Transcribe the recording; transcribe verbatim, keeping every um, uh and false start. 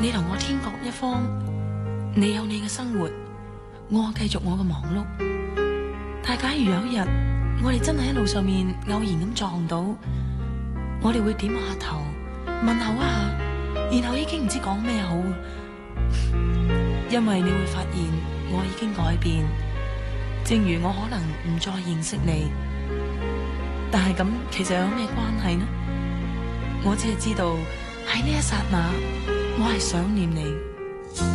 你同我天各一方，你有你嘅生活，我繼續我嘅忙碌。但係假如有一日我哋真係喺路上面偶然咁撞到，我哋會點下頭問候一下，然後已經唔知講咩好，因為你會發現我已經改變，正如我可能唔再認識你，但係咁其實有咩關係呢？我只係知道喺呢一剎那，我係想念你。